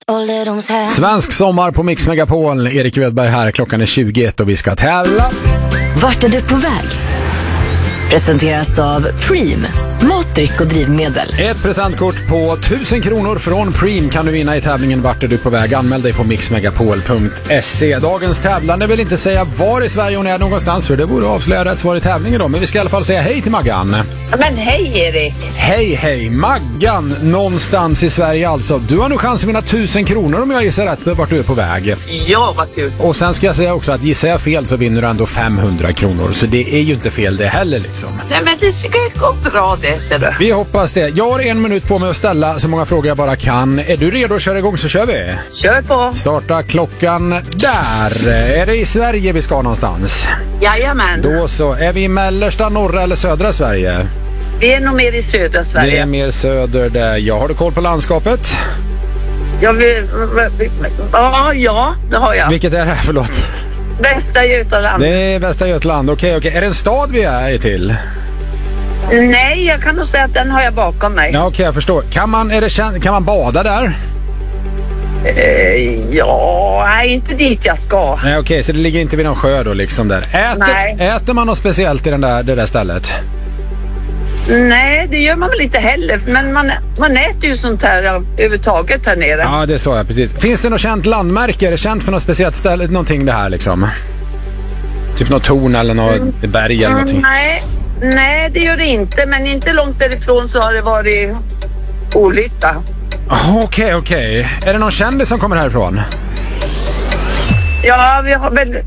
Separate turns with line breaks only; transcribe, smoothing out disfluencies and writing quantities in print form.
Svensk sommar på Mix Megapol. Erik Wedberg här. Klockan är 21 och vi ska tävla.
Vart är du på väg? Presenteras av Preem, matdryck och drivmedel.
Ett presentkort på 1000 kronor från Preem kan du vinna i tävlingen Vart är du på väg? Anmäl dig på mixmegapol.se. Dagens tävlande vill inte säga var i Sverige hon är någonstans, för det borde avslöja rätt svar i tävlingen då. Men vi ska i alla fall säga hej till Maggan.
Men hej Erik!
Hej, Maggan, någonstans i Sverige alltså. Du har nog chans att vinna 1000 kronor om jag gissar rätt vart du är på väg.
Ja, vad kul!
Och sen ska jag säga också att gissar jag fel så vinner du ändå 500 kronor. Så det är ju inte fel det heller liksom.
Nej, men det ska gå bra det, ser du.
Vi hoppas det. Jag har 1 minut på mig att ställa så många frågor jag bara kan. Är du redo att köra igång så kör vi.
Kör på.
Starta klockan där. Är det i Sverige vi ska någonstans?
Jajamän.
Då så. Är vi i mellersta, norra eller södra Sverige?
Det är nog mer i södra Sverige.
Det är mer söder där. Jag har du koll på landskapet?
Ja, det har jag.
Vilket är det här, förlåt?
Västra Götaland.
Det är Västra Götaland, okej. Är det en stad vi är till?
Nej, jag kan nog säga att den har jag bakom mig.
Ja, okej, jag förstår. Kan man bada där?
Nej, inte dit jag ska.
Nej, okej, så det ligger inte vid någon sjö då liksom där. Äter man något speciellt i det där stället?
Nej, det gör man väl inte heller. Men man äter ju sånt här överhuvudtaget här nere.
Ja, det sa jag precis. Finns det något känt landmärke? Är det känt för något speciellt ställe? Någonting det här liksom? Typ något torn eller något berg eller någonting?
Nej, det gör det inte. Men inte långt därifrån så har det varit olycka.
Okej. Är det någon kändis som kommer härifrån?
Ja, vi har väl